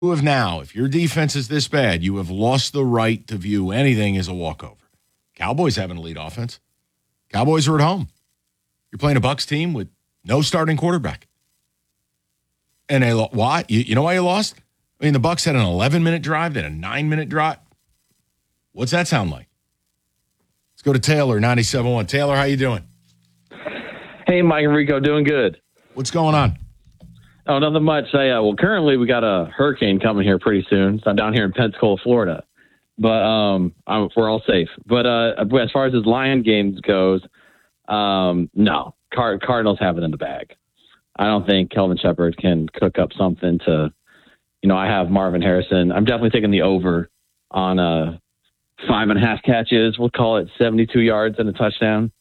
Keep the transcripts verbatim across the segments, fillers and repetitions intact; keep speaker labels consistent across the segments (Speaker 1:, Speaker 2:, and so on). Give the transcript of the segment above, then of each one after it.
Speaker 1: have now, if your defense is this bad, you have lost the right to view anything as a walkover. Cowboys have an elite offense. Cowboys are at home. You're playing a Bucs team with no starting quarterback. And they, why? You, you know why you lost? I mean, the Bucs had an eleven-minute drive, then a nine-minute drive. What's that sound like? Let's go to Taylor, ninety-seven point one. Taylor, how you doing?
Speaker 2: Hey, Mike and Rico, doing good.
Speaker 1: What's going on?
Speaker 2: Oh, nothing much. I, uh, well, currently we got a hurricane coming here pretty soon. So I'm down here in Pensacola, Florida. But um, I'm, we're all safe. But uh, as far as his Lion games goes, um, no. Car- Cardinals have it in the bag. I don't think Kelvin Shepherd can cook up something to, you know, I have Marvin Harrison. I'm definitely taking the over on uh, five and a half catches. We'll call it seventy-two yards and a touchdown.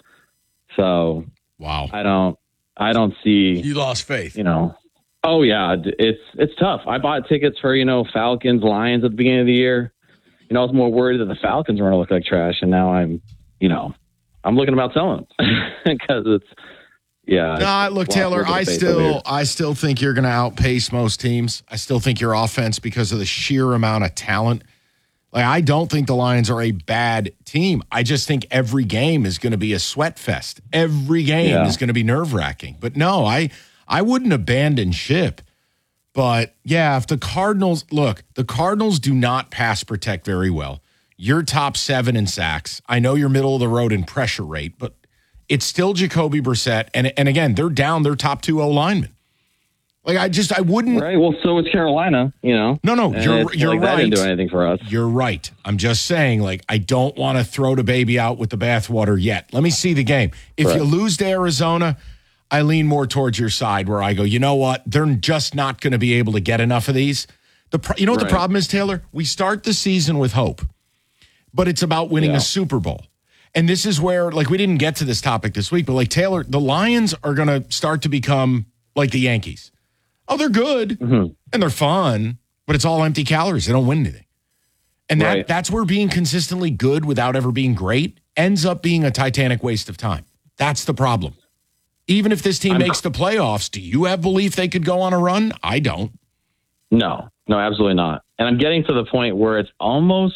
Speaker 2: So
Speaker 1: wow,
Speaker 2: I don't, I don't see.
Speaker 3: You lost faith,
Speaker 2: you know. Oh yeah, it's it's tough. I bought tickets for you know Falcons, Lions at the beginning of the year. You know, I was more worried that the Falcons were going to look like trash, and now I'm, you know, I'm looking about selling because it's. Yeah.
Speaker 1: No, look, Taylor, I still I still think you're going to outpace most teams. I still think your offense, because of the sheer amount of talent. Like, I don't think the Lions are a bad team. I just think every game is going to be a sweat fest. Every game yeah. is going to be nerve-wracking. But no, I I wouldn't abandon ship. But yeah, if the Cardinals look, the Cardinals do not pass protect very well. You're top seven in sacks. I know you're middle of the road in pressure rate, but it's still Jacoby Brissett, and and again, they're down their top two O linemen. Like I just, I wouldn't.
Speaker 2: Right. Well, so is Carolina. You know.
Speaker 1: No, no, you're you're
Speaker 2: like
Speaker 1: right.
Speaker 2: That didn't do anything for us.
Speaker 1: You're right. I'm just saying, like, I don't want to throw the baby out with the bathwater yet. Let me see the game. If right. you lose to Arizona, I lean more towards your side, where I go, you know what? They're just not going to be able to get enough of these. The pro- you know what right. the problem is, Taylor? We start the season with hope, but it's about winning yeah. a Super Bowl. And this is where, like, we didn't get to this topic this week, but, like, Taylor, the Lions are going to start to become like the Yankees. Oh, they're good, mm-hmm. and they're fun, but it's all empty calories. They don't win anything. And that right. that's where being consistently good without ever being great ends up being a titanic waste of time. That's the problem. Even if this team I'm, makes the playoffs, do you have belief they could go on a run? I don't.
Speaker 2: No, no, absolutely not. And I'm getting to the point where it's almost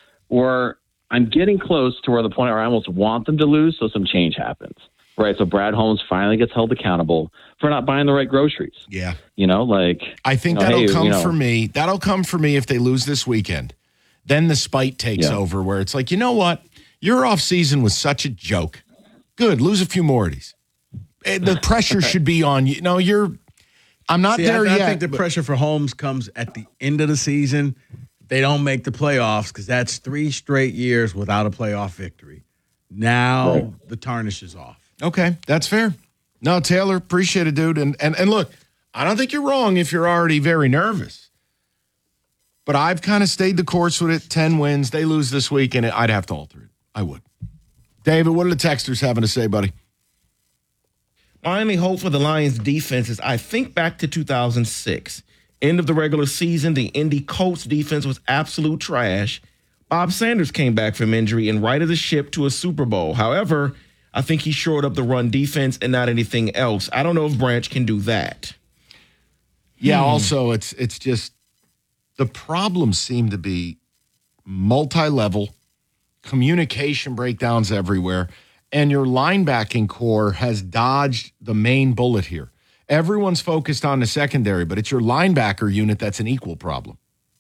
Speaker 2: where – I'm getting close to where the point where I almost want them to lose, so some change happens, right? So Brad Holmes finally gets held accountable for not buying the right groceries.
Speaker 1: Yeah.
Speaker 2: You know, like.
Speaker 1: I think
Speaker 2: you know,
Speaker 1: that'll
Speaker 2: hey,
Speaker 1: come
Speaker 2: you know,
Speaker 1: for me. That'll come for me if they lose this weekend. Then the spite takes yeah. over, where it's like, you know what? Your offseason was such a joke. Good. Lose a few more of these. The pressure should be on you. No, you're. I'm not
Speaker 3: See,
Speaker 1: there
Speaker 3: I,
Speaker 1: yet.
Speaker 3: I think the
Speaker 1: but,
Speaker 3: pressure for Holmes comes at the end of the season. They don't make the playoffs because that's three straight years without a playoff victory. Now right. the tarnish is off.
Speaker 1: Okay, that's fair. No, Taylor, appreciate it, dude. And, and and look, I don't think you're wrong if you're already very nervous. But I've kind of stayed the course with it. ten wins. They lose this week, and I'd have to alter it. I would. David, what are the texters having to say, buddy?
Speaker 4: My only hope for the Lions defense is I think back to two thousand six. End of the regular season, the Indy Colts defense was absolute trash. Bob Sanders came back from injury and righted the ship to a Super Bowl. However, I think he shored up the run defense and not anything else. I don't know if Branch can do that.
Speaker 1: Yeah, hmm. also, it's it's just the problems seem to be multi-level, communication breakdowns everywhere, and your linebacking core has dodged the main bullet here. Everyone's focused on the secondary, but it's your linebacker unit that's an equal problem.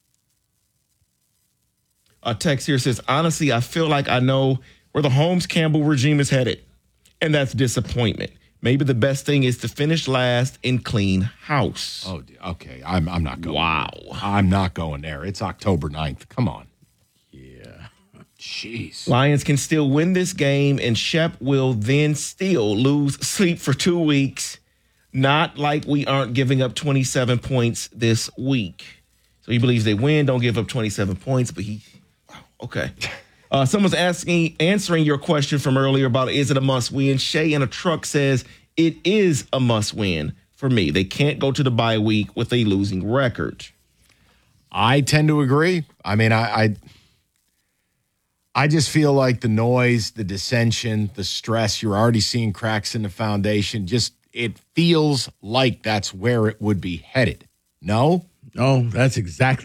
Speaker 4: A text here says, honestly, I feel like I know where the Holmes-Campbell regime is headed, and that's disappointment. Maybe the best thing is to finish last and clean house.
Speaker 1: Oh, okay. I'm I'm not going
Speaker 4: Wow.
Speaker 1: there. I'm not going there. It's October ninth. Come on.
Speaker 3: Yeah.
Speaker 1: Jeez.
Speaker 4: Lions can still win this game, and Shep will then still lose sleep for two weeks. Not like we aren't giving up twenty-seven points this week. So he believes they win, don't give up twenty-seven points, but he, wow, okay. Uh, someone's asking, answering your question from earlier about is it a must win? Shay in a truck says it is a must win for me. They can't go to the bye week with a losing record.
Speaker 1: I tend to agree. I mean, I, I, I just feel like the noise, the dissension, the stress, you're already seeing cracks in the foundation. Just, it feels like that's where it would be headed. No?
Speaker 3: Oh, that's exactly